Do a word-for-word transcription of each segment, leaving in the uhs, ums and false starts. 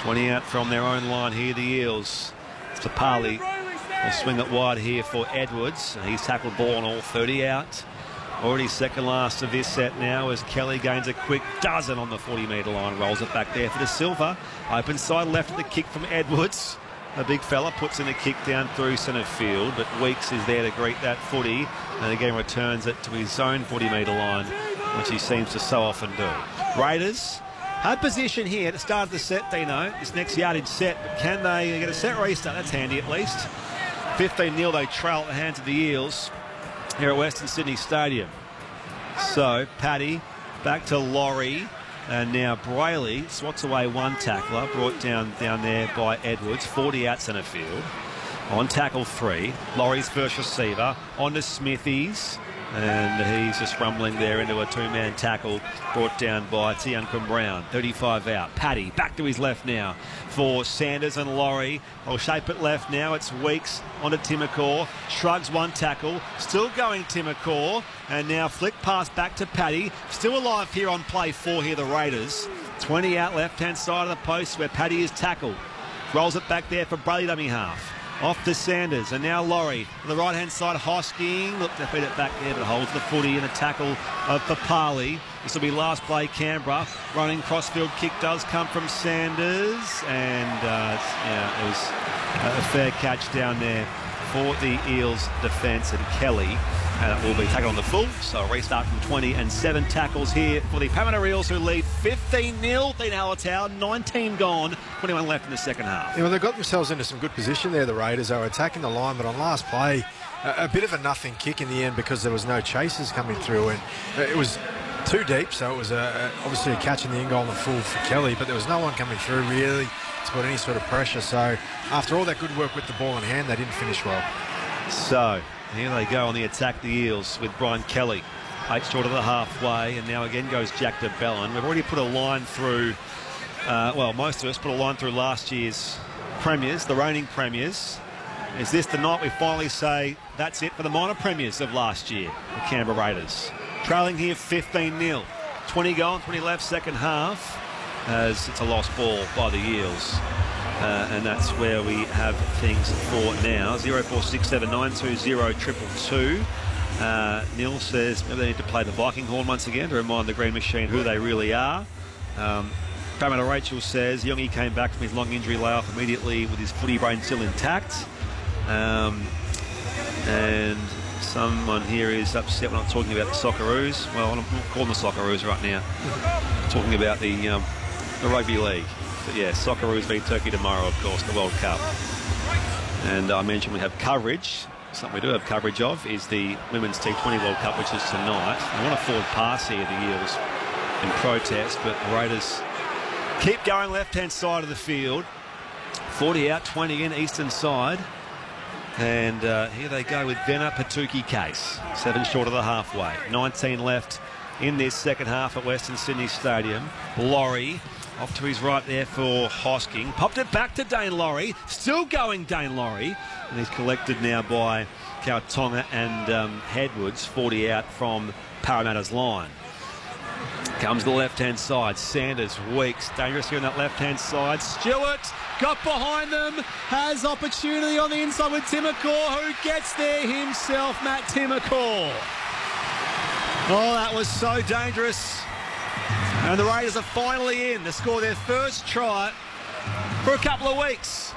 twenty out from their own line here, the Eels. It's Papali. Will swing it wide here for Edwards. He's tackled ball on all thirty out. Already second last of this set now as Kelly gains a quick dozen on the forty metre line. Rolls it back there for De Silva. Open side left of the kick from Edwards. The big fella puts in a kick down through centre field, but Weeks is there to greet that footy and again returns it to his own forty metre line, which he seems to so often do. Raiders had position here at the start of the set, Dino. This next yardage set, but can they get a set restart? That's handy at least. fifteen nil they trail at the hands of the Eels here at Western Sydney Stadium. So Paddy back to Laurie, and now Brayley swats away one tackler, brought down down there by Edwards, forty out centre field. On tackle three, Laurie's first receiver, on to Smithies, and he's just rumbling there into a two-man tackle brought down by Tianquin Brown. thirty-five out. Paddy back to his left now for Sanders and Laurie. They'll shape it left now. It's Weeks onto Timokor. Shrugs one tackle. Still going Timokor. And now flick pass back to Paddy. Still alive here on play four here, the Raiders. twenty out left-hand side of the post where Paddy is tackled. Rolls it back there for Brayley dummy half. Off to Sanders, and now Laurie on the right-hand side, Hosking. Look to feed it back there, but holds the footy in a tackle of Papali. This will be last play, Canberra. Running crossfield kick does come from Sanders, and uh, yeah, it was a fair catch down there for the Eels defence, and Kelly. And it will be taken on the full, so a restart from twenty and seven tackles here for the Parramatta Eels, who lead fifteen nil. Dean Hallertau, nineteen gone, twenty-one left in the second half. Yeah, well, they got themselves into some good position there, the Raiders. They were attacking the line, but on last play, a, a bit of a nothing kick in the end because there was no chasers coming through, and it was too deep, so it was a, a, obviously a catch in the in goal and the full for Kelly, but there was no one coming through really to put any sort of pressure. So after all that good work with the ball in hand, they didn't finish well. So here they go on the attack, the Eels, with Brian Kelly. Eight short of the halfway, and now again goes Jack de Belin. We've already put a line through, uh, well, most of us put a line through last year's premiers, the reigning premiers. Is this the night we finally say that's it for the minor premiers of last year, the Canberra Raiders? Trailing here fifteen nil. twenty gone, twenty left, second half, as it's a lost ball by the Eels. Uh, and that's where we have things for now. zero four six seven nine two zero two two two. Uh, Neil says maybe they need to play the Viking horn once again to remind the Green Machine who they really are. Um, Parramatta Rachel says Youngie came back from his long injury layoff immediately with his footy brain still intact. Um, and someone here is upset when I'm talking about the Socceroos. Well, I'm not calling the Socceroos right now. I'm talking about the, um, the Rugby League. But yeah, Socceroos v Turkey tomorrow, of course, the World Cup. And I mentioned we have coverage. Something we do have coverage of is the Women's T twenty World Cup, which is tonight. They want a forward pass here, the Eels, in protest, but the Raiders keep going left-hand side of the field. forty out, twenty in, eastern side. And uh, here they go with Venna Patuki Case. Seven short of the halfway. nineteen left in this second half at Western Sydney Stadium. Laurie off to his right there for Hosking. Popped it back to Dane Laurie. Still going Dane Laurie. And he's collected now by Kautonga and um, Edwards. forty out from Parramatta's line. Comes the left-hand side. Sanders, Weeks, dangerous here on that left-hand side. Stewart got behind them. Has opportunity on the inside with Timokor, who gets there himself, Matt Timokor. Oh, that was so dangerous. And the Raiders are finally in to score their first try for a couple of weeks.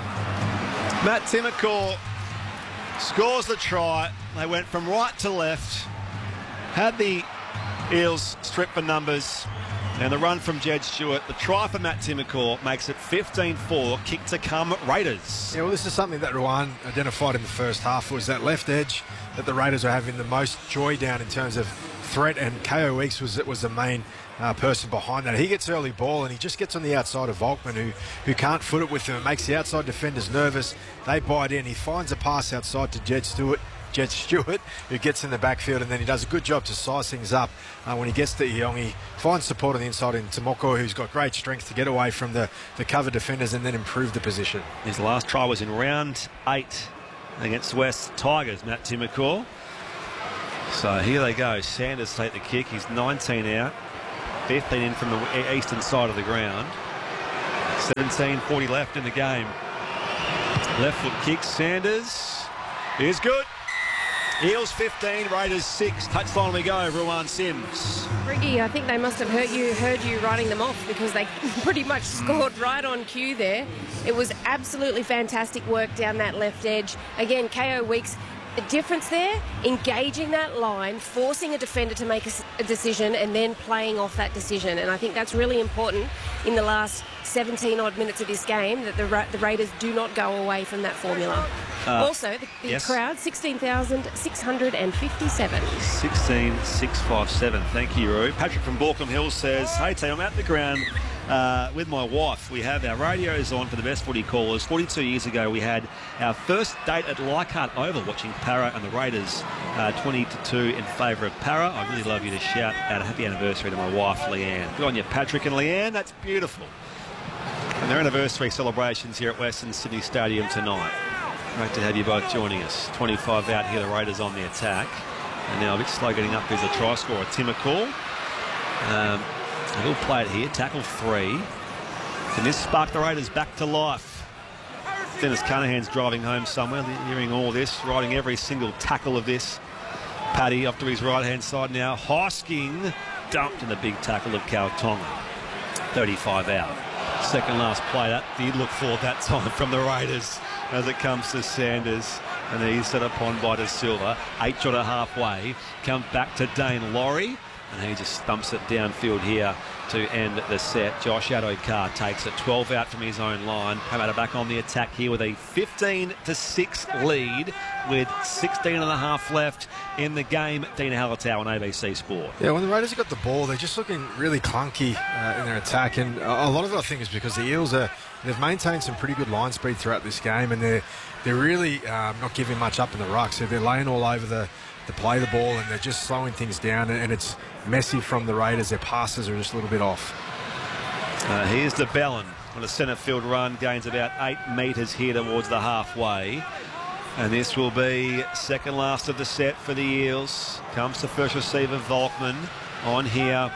Matt Timokor scores the try. They went from right to left. Had the Eels stripped for numbers. And the run from Jed Stewart, the try for Matt Timokor, makes it fifteen four. Kick to come, Raiders. Yeah, well, this is something that Ruan identified in the first half, was that left edge that the Raiders are having the most joy down in terms of threat, and K O Weeks was, was the main uh, person behind that. He gets early ball and he just gets on the outside of Volkman, who, who can't foot it with him. It makes the outside defenders nervous. They bite in. He finds a pass outside to Jed Stewart. Jed Stewart, who gets in the backfield, and then he does a good job to size things up uh, when he gets to Youngie. Finds support on the inside in Timokor, who's got great strength to get away from the, the cover defenders and then improve the position. His last try was in round eight against West Tigers, Matt Timokor. So here they go. Sanders take the kick. He's nineteen out, fifteen in from the eastern side of the ground. seventeen forty left in the game. Left foot kick, Sanders is good. Eels fifteen, Raiders six. Touchline we go, Ruan Sims. Riggy, I think they must have heard you heard you writing them off because they pretty much scored right on cue there. It was absolutely fantastic work down that left edge. Again, K O Weeks, the difference there, engaging that line, forcing a defender to make a, a decision and then playing off that decision. And I think that's really important in the last seventeen odd minutes of this game, that the, Ra the Raiders do not go away from that formula. Uh, also, the, the yes. crowd, sixteen thousand six hundred fifty-seven. sixteen thousand six hundred fifty-seven. Thank you, Roo. Patrick from Borkham Hill says, hey, team, I'm at the ground uh, with my wife. We have our radios on for the best footy callers. forty-two years ago, we had our first date at Leichhardt Oval watching Para and the Raiders, uh, twenty to two in favour of Para. I'd really love you to shout out a happy anniversary to my wife, Leanne. Good on you, Patrick and Leanne. That's beautiful. And their anniversary celebrations here at Western Sydney Stadium tonight. Great to have you both joining us. twenty-five out here, the Raiders on the attack. And now a bit slow getting up. There's a try scorer, Timokal. Um, he'll play it here, tackle three. Can this spark the Raiders back to life? Dennis Cunahan's driving home somewhere, hearing all this, riding every single tackle of this. Paddy up to his right-hand side now. Hosking dumped in the big tackle of Cal Tonga. thirty-five out. Second last play, that did look for that time from the Raiders as it comes to Sanders. And he's set upon by De Silva. Eight shot of halfway. Comes back to Dane Laurie. And he just stumps it downfield here to end the set. Josh Adokar takes it twelve out from his own line. Parramatta back on the attack here with a fifteen to six lead with sixteen and a half left in the game. Dina Halatau on A B C Sport. Yeah, when the Raiders have got the ball, they're just looking really clunky uh, in their attack. And a lot of it, I think, is because the Eels are, they've maintained some pretty good line speed throughout this game, and they're, they're really um, not giving much up in the ruck. So they're laying all over the, the play the ball, and they're just slowing things down, and it's messy from the Raiders. Their passes are just a little bit off. Uh, here's the Bellin on a centre field run, gains about eight metres here towards the halfway. And this will be second last of the set for the Eels. Comes to first receiver Volkman on here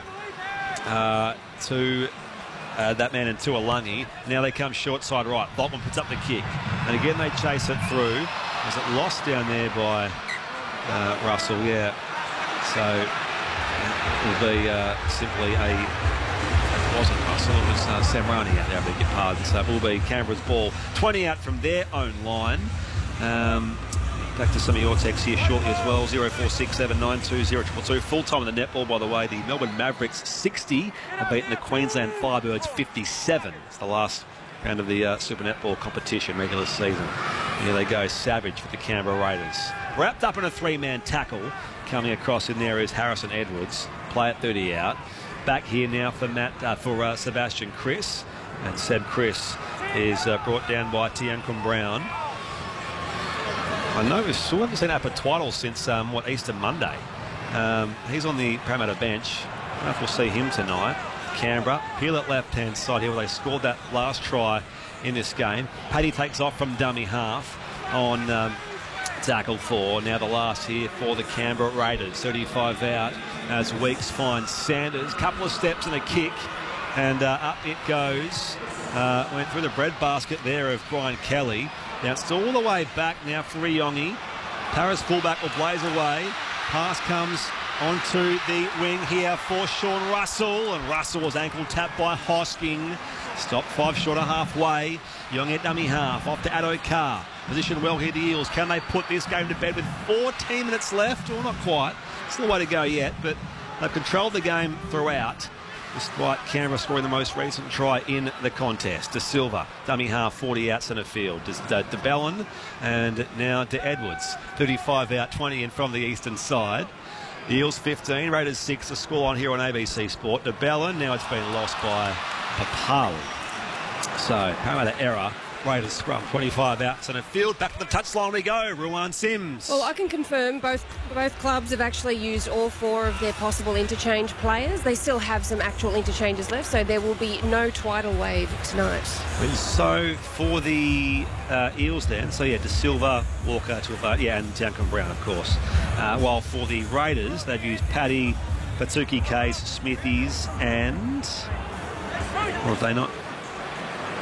uh, to uh, that man and Tuolungi. Now they come short side right. Volkman puts up the kick. And again they chase it through. Was it lost down there by uh, Russell? Yeah. So it will be uh, simply a... It wasn't Russell, it was uh, Sam Rani out there, I beg your pardon. So it will be Canberra's ball. twenty out from their own line. Um, back to some of your texts here shortly as well. zero four six seven nine two zero two two. Full time in the netball, by the way. The Melbourne Mavericks sixty have beaten the Queensland Firebirds fifty-seven. It's the last round of the uh, Super Netball competition, regular season. Here they go, Savage for the Canberra Raiders. Wrapped up in a three-man tackle. Coming across in there is Harrison Edwards. Play at thirty out. Back here now for Matt uh, for uh, Sebastian Chris. And Seb Chris is uh, brought down by Tiancum Brown. I know we've still haven't seen Apatwaddle since, um, what, Easter Monday. Um, he's on the Parramatta bench. I don't know if we'll see him tonight. Canberra, Peel at left-hand side here where they scored that last try in this game. Paddy takes off from dummy half on um, tackle four. Now the last here for the Canberra Raiders. thirty-five out as Weeks finds Sanders. Couple of steps and a kick. And uh, up it goes. Uh, went through the breadbasket there of Brian Kelly. Now it's all the way back now for Riongi. Paris fullback will blaze away. Pass comes onto the wing here for Sean Russell. And Russell was ankle tapped by Hosking. Stopped five short of halfway. Young at dummy half. Off to Adokar. Positioned well here, the Eels. Can they put this game to bed with fourteen minutes left? Well, not quite. Still a way to go yet, but they've controlled the game throughout, despite Canberra scoring the most recent try in the contest. De Silva, dummy half, forty out centre field. De, De Bellin, and now to Edwards. thirty-five out, twenty in from the eastern side. The Eels fifteen, Raiders six, the score on here on A B C Sport. De Bellin, now it's been lost by Papali. So, Parramatta error. Raiders scrum, twenty-five out centre field. Back to the touchline we go. Ruan Sims. Well, I can confirm both both clubs have actually used all four of their possible interchange players. They still have some actual interchanges left, so there will be no Twiddle wave tonight. And so for the uh, Eels then, so yeah, De Silva, Walker, Tuilava, yeah, and Tiancum Brown, of course. Uh, while for the Raiders, they've used Paddy, Patuki Case, Smithies, and... or have they not?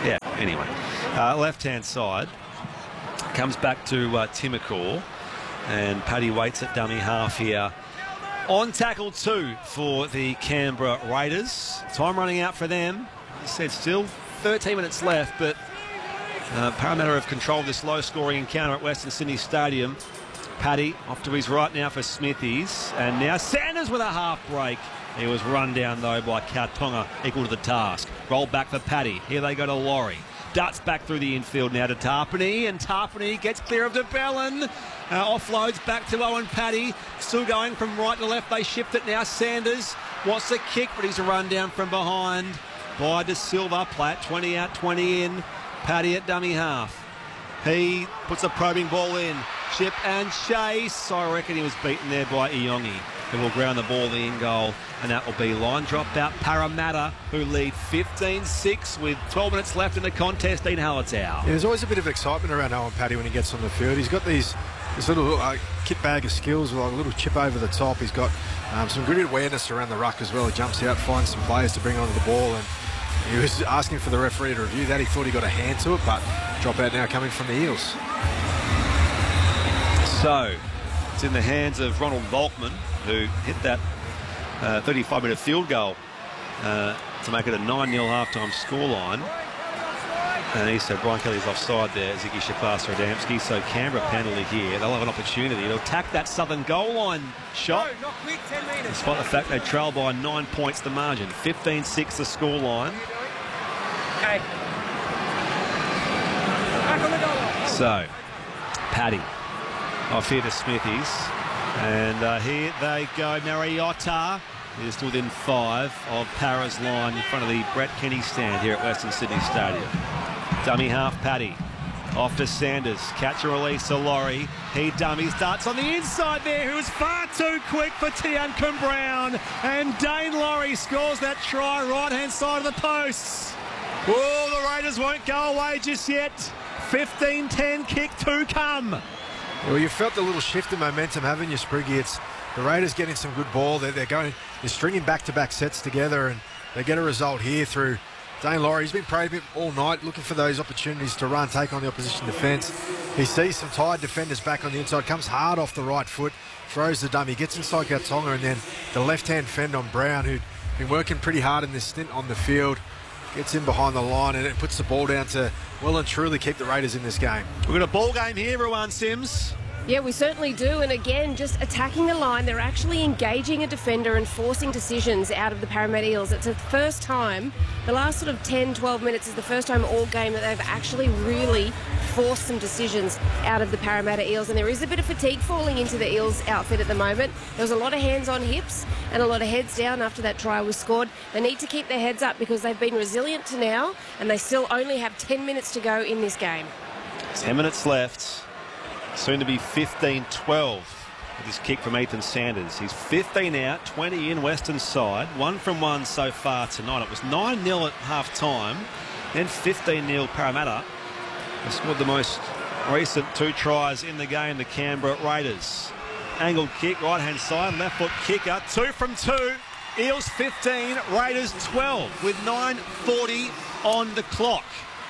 Anyway, uh, left-hand side comes back to uh, Timokor, and Paddy waits at dummy half here. On tackle two for the Canberra Raiders. Time running out for them. He said still thirteen minutes left, but uh, Parramatta have controlled this low-scoring encounter at Western Sydney Stadium. Paddy off to his right now for Smithies, and now Sanders with a half break. He was run down though by Kautonga, equal to the task. Roll back for Paddy. Here they go to Laurie. Darts back through the infield now to Tarpany, and Tarpany gets clear of de Belin. Uh, offloads back to Owen Paddy. Still going from right to left. They shift it now. Sanders wants the kick, but he's a run down from behind by De Silva. Platt, twenty out, twenty in. Paddy at dummy half. He puts a probing ball in. Chip and chase. I reckon he was beaten there by Iongi, who will ground the ball in goal, and that will be line drop out Parramatta, who lead fifteen six with twelve minutes left in the contest. Dean Hallertau. Yeah, there's always a bit of excitement around Owen Paddy when he gets on the field. He's got these this little uh, kit bag of skills with like a little chip over the top. He's got um, some good awareness around the ruck as well. He jumps out, finds some players to bring onto the ball, and he was asking for the referee to review that. He thought he got a hand to it, but drop out now coming from the Eels. So it's in the hands of Ronald Volkman, who hit that uh, thirty-five minute field goal uh, to make it a nine nil halftime scoreline. And he said Brian Kelly's offside there, Ziggy Shapasa-Adamski. So Canberra penalty here. They'll have an opportunity to attack that southern goal line shot. No, not quick, ten metres. Despite the fact they trail by nine points the margin. fifteen six the scoreline. Okay. Back on the goal line. So, Paddy off here to Smithies. And uh, here they go. Mariota is within five of Para's line in front of the Brett Kenny stand here at Western Sydney Stadium. Dummy half Paddy. Off to Sanders. Catch and release to Laurie. He dummies. Darts on the inside there, who is far too quick for Tiankum Brown. And Dane Laurie scores that try right-hand side of the posts. Oh, the Raiders won't go away just yet. fifteen ten kick to come. Well, you felt the little shift in momentum, haven't you, Spriggy? It's the Raiders getting some good ball. They're, they're going, they're stringing back-to-back sets together, and they get a result here through Dane Laurie. He's been praising him all night, looking for those opportunities to run, take on the opposition defence. He sees some tired defenders back on the inside, comes hard off the right foot, throws the dummy, gets inside Kautonga, and then the left-hand fend on Brown, who'd been working pretty hard in this stint on the field, gets in behind the line, and it puts the ball down to well and truly keep the Raiders in this game. We've got a ball game here, everyone, Sims. Yeah, we certainly do. And again, just attacking the line, they're actually engaging a defender and forcing decisions out of the Parramatta Eels. It's the first time, the last sort of ten, twelve minutes is the first time all game that they've actually really forced some decisions out of the Parramatta Eels. And there is a bit of fatigue falling into the Eels outfit at the moment. There was a lot of hands on hips and a lot of heads down after that try was scored. They need to keep their heads up because they've been resilient to now, and they still only have ten minutes to go in this game. ten minutes left. Soon to be fifteen twelve with this kick from Ethan Sanders. He's fifteen out, twenty in Western side. One from one so far tonight. It was nine nil at half time, then fifteen nil Parramatta. They scored the most recent two tries in the game, the Canberra Raiders. Angled kick, right hand side, left foot kicker. Two from two. Eels fifteen, Raiders twelve with nine forty on the clock.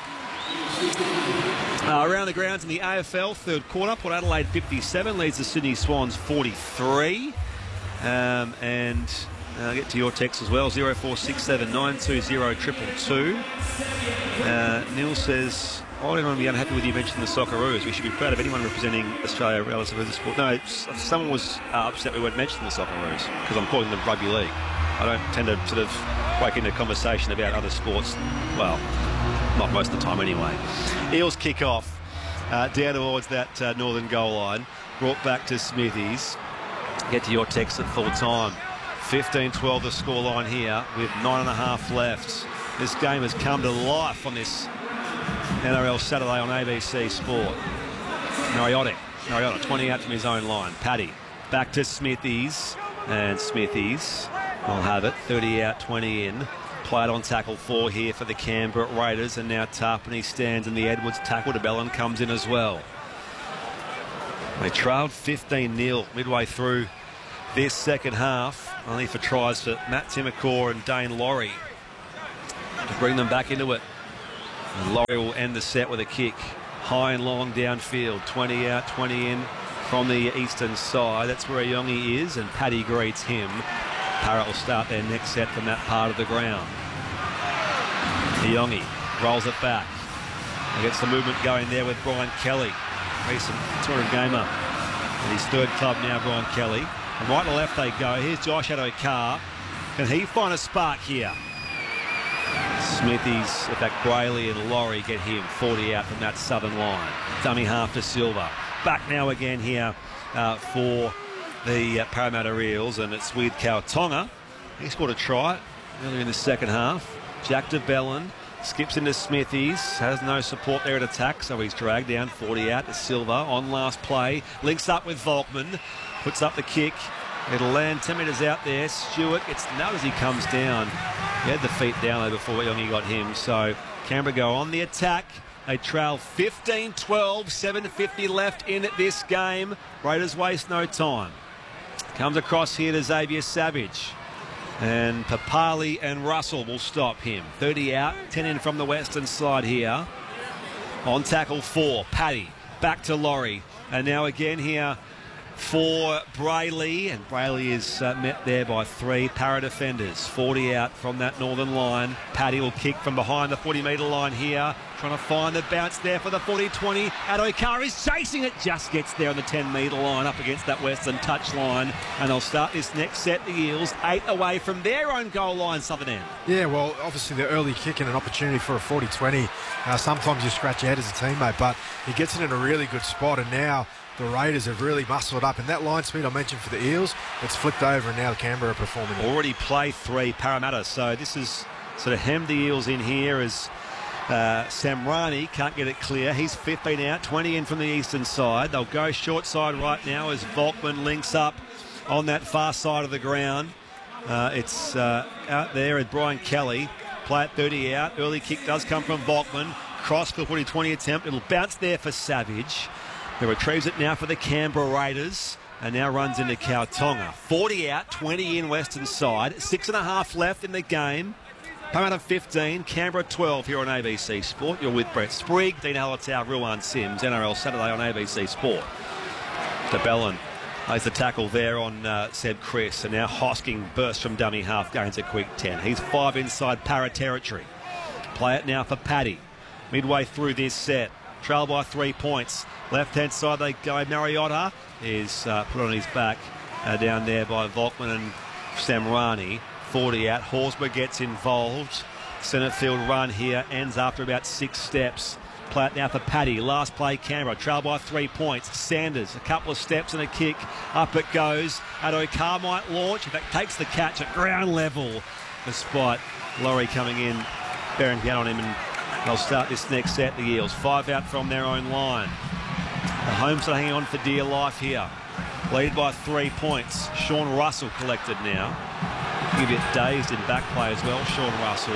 Uh, around the grounds in the A F L, third quarter, Port Adelaide fifty-seven leads the Sydney Swans forty-three. Um, and uh, I'll get to your text as well, zero four six seven nine two zero two two two. Uh, Neil says, I don't want to be unhappy with you mentioning the Socceroos. We should be proud of anyone representing Australia relative to the sport. No, someone was uh, upset we weren't mentioning the Socceroos because I'm calling them rugby league. I don't tend to sort of break into conversation about other sports. Well, not most of the time anyway. Eels kick off uh, down towards that uh, northern goal line. Brought back to Smithies. Get to your text at full time. fifteen twelve the scoreline here with nine and a half left. This game has come to life on this N R L Saturday on A B C Sport. Mariota, Mariota twenty out from his own line. Paddy back to Smithies, and Smithies will have it. thirty out, twenty in. Played on tackle four here for the Canberra Raiders, and now Tarpany stands in the Edwards tackle. De Belin comes in as well. They trailed fifteen nil midway through this second half, only for tries for Matt Timokor and Dane Laurie to bring them back into it. And Laurie will end the set with a kick. High and long downfield. twenty out, twenty in from the eastern side. That's where Iongi is, and Paddy greets him. Parrott will start their next set from that part of the ground. Iongi rolls it back. He gets the movement going there with Brian Kelly. Recent sort of gamer. And his third club now, Brian Kelly. And right to left they go. Here's Josh Addo-Carr. Can he find a spark here? Smithies, in fact, Brayley and Laurie get him forty out from that southern line. Dummy half to Silva. Back now again here uh, for the uh, Parramatta Eels, and it's with Kautonga. He scored a try earlier in the second half. Jack de Belin skips into Smithies, has no support there at attack, so he's dragged down forty out to Silva on last play. Links up with Volkman, puts up the kick. It'll land ten metres out there. Stewart gets nailed as he comes down. He had the feet down there before Iongi got him. So Canberra go on the attack. They trail fifteen twelve, seven fifty left in this game. Raiders waste no time. Comes across here to Xavier Savage. And Papali and Russell will stop him. thirty out, ten in from the western side here. On tackle four, Paddy. Back to Laurie. And now again here for Brayley, and Brayley is uh, met there by three Para defenders. forty out from that northern line. Paddy will kick from behind the forty metre line here, trying to find the bounce there for the forty twenty. Addo-Carr is chasing it, just gets there on the ten metre line up against that western touch line, and they'll start this next set. The Eels eight away from their own goal line, southern end. Yeah, well, obviously the early kick and an opportunity for a forty twenty. Uh, sometimes you scratch your head as a teammate, but he gets it in a really good spot, and now the Raiders have really muscled up, and that line speed I mentioned for the Eels, it's flipped over, and now Canberra are performing. Already play three Parramatta, so this is sort of hemmed the Eels in here as uh, Samrani can't get it clear. He's fifteen out, twenty in from the eastern side. They'll go short side right now as Volkman links up on that far side of the ground. Uh, it's uh, out there at Brian Kelly. Play at thirty out. Early kick does come from Volkman. Cross for the forty twenty attempt. It'll bounce there for Savage. He retrieves it now for the Canberra Raiders, and now runs into Kautonga. forty out, twenty in western side. Six and a half left in the game. Parramatta fifteen, Canberra twelve here on A B C Sport. You're with Brett Sprigg, Dean Hallertau, Ruan Sims. N R L Saturday on A B C Sport. De Belin plays the tackle there on uh, Seb Chris, and now Hosking bursts from dummy half, gains a quick ten. He's five inside Para territory. Play it now for Paddy. Midway through this set. Trail by three points. Left-hand side they go. Mariota is uh, put on his back uh, down there by Volkman and Samrani. forty out. Horsburgh gets involved. Centre field run here ends after about six steps. Play it now for Paddy. Last play Canberra. Trail by three points. Sanders, a couple of steps and a kick. Up it goes. Addo-Carr might launch. In fact, takes the catch at ground level. Despite Laurie coming in, bearing down on him, and they'll start this next set, the Eels. Five out from their own line. The Homes are hanging on for dear life here. Lead by three points. Sean Russell collected now. A bit dazed in back play as well, Sean Russell.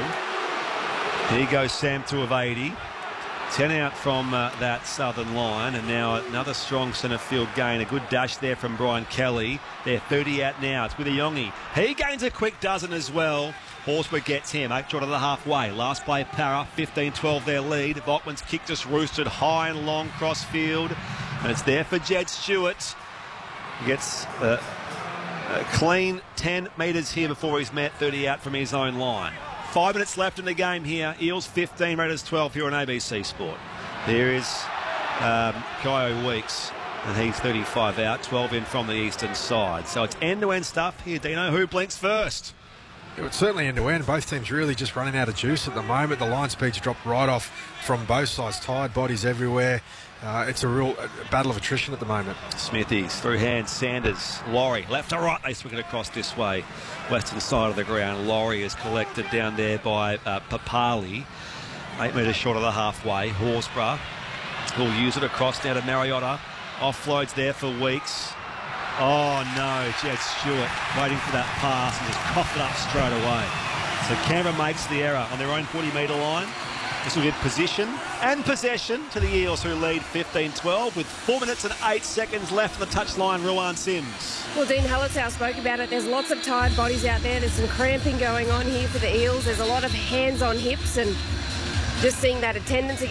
Here goes Sam two of eighty. ten out from uh, that southern line, and now another strong centre field gain. A good dash there from Brian Kelly. They're thirty out now. It's with Iongi. He gains a quick dozen as well. Horsburgh gets him, eight short of the halfway. Last play, Para, fifteen twelve their lead. Volkman's kick just roosted high and long cross field. And it's there for Jed Stewart. He gets uh, a clean ten metres here before he's met thirty out from his own line. Five minutes left in the game here. Eels fifteen, Raiders twelve here on A B C Sport. There is um, Kyo Weeks, and he's thirty-five out, twelve in from the eastern side. So it's end-to-end stuff here, Dino. Who blinks first? It would certainly end to end. Both teams really just running out of juice at the moment. The line speeds dropped right off from both sides. Tired bodies everywhere. Uh, it's a real uh, battle of attrition at the moment. Smithies through hands. Sanders, Laurie, left to right. They swing it across this way. Western side of the ground. Laurie is collected down there by uh, Papali. Eight metres short of the halfway. Horsburgh will use it across now to Mariota. Offloads there for Weeks. Oh no, Jed Stewart waiting for that pass and just coughed it up straight away. So Canberra makes the error on their own forty metre line. This will give position and possession to the Eels, who lead fifteen twelve with four minutes and eight seconds left on the touchline. Ruan Sims. Well, Dean Hallertau spoke about it. There's lots of tired bodies out there. There's some cramping going on here for the Eels. There's a lot of hands on hips, and just seeing that attendance again.